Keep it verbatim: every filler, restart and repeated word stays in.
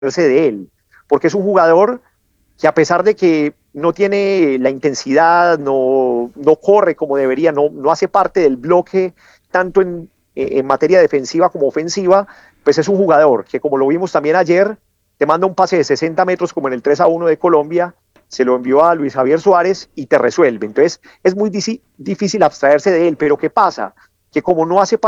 de él, porque es un jugador que a pesar de que no tiene la intensidad, no, no corre como debería, no, no hace parte del bloque tanto en, en materia defensiva como ofensiva, pues es un jugador que, como lo vimos también ayer, te manda un pase de sesenta metros como en el tres a uno de Colombia, se lo envió a Luis Javier Suárez y te resuelve. Entonces es muy difícil abstraerse de él, pero ¿qué pasa? Que como no hace